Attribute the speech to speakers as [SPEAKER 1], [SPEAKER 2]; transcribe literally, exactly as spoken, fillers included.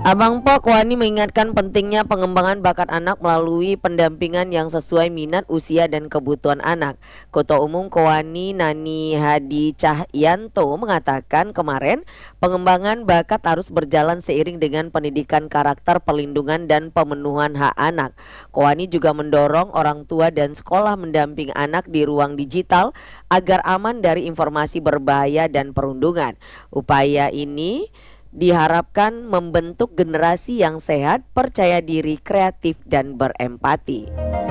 [SPEAKER 1] Abang Po Kwani mengingatkan pentingnya pengembangan bakat anak melalui pendampingan yang sesuai minat, usia, dan kebutuhan anak. Ketua Umum Kwani Nani Hadi Cahyanto mengatakan kemarin pengembangan bakat harus berjalan seiring dengan pendidikan karakter, perlindungan, dan pemenuhan hak anak. Kwani juga mendorong orang tua dan sekolah mendampingi anak di ruang digital agar aman dari informasi berbahaya dan perundungan. Upaya ini diharapkan membentuk generasi yang sehat, percaya diri, kreatif, dan berempati.